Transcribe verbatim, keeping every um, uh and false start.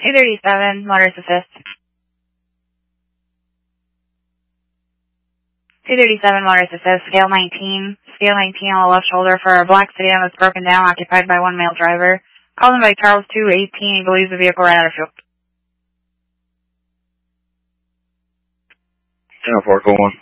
two thirty-seven, motorist assist. two thirty-seven, motorist assist, scale nineteen. Scale nineteen on the left shoulder for a black sedan that's broken down, occupied by one male driver. Called in by Charles two eighteen, he believes the vehicle ran out of fuel. ten four, go one.